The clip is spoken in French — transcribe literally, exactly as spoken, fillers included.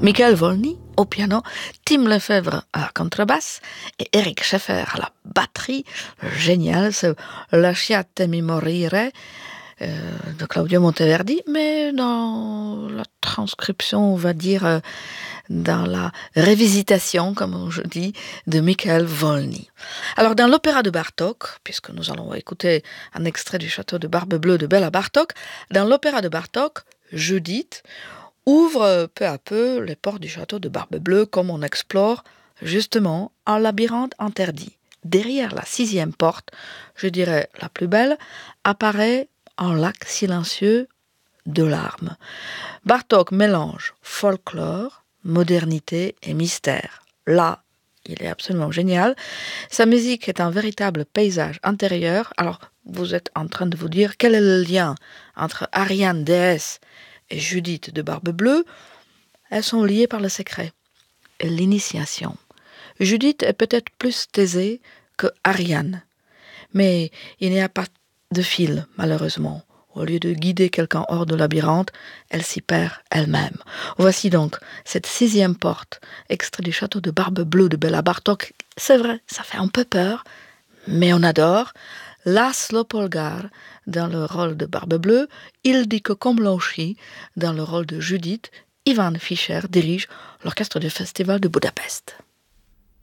Michael Volney au piano, Tim Lefebvre à la contrebasse et Eric Scheffer à la batterie. Génial, c'est Lasciate mi morire euh, de Claudio Monteverdi, mais dans la transcription, on va dire, euh, dans la révisitation, comme je dis, de Michael Volney. Alors, dans l'opéra de Bartók, puisque nous allons écouter un extrait du Château de Barbe Bleue de Béla Bartók, dans l'opéra de Bartók, Judith ouvre peu à peu les portes du château de Barbe Bleue comme on explore justement un labyrinthe interdit. Derrière la sixième porte, je dirais la plus belle, apparaît un lac silencieux de larmes. Bartók mélange folklore, modernité et mystère. Là, il est absolument génial. Sa musique est un véritable paysage intérieur. Alors, vous êtes en train de vous dire quel est le lien entre Ariane, déesse, et Judith de Barbe Bleue. Elles sont liées par le secret et l'initiation. Judith est peut-être plus taisée que Ariane, mais il n'y a pas de fil, malheureusement. Au lieu de guider quelqu'un hors du labyrinthe, elle s'y perd elle-même. Voici donc cette sixième porte, extrait du château de Barbe Bleue de Béla Bartók. C'est vrai, ça fait un peu peur, mais on adore. László Polgár dans le rôle de Barbe Bleue, Ildikó Komlósi dans le rôle de Judith. Ivan Fischer dirige l'orchestre du Festival de Budapest.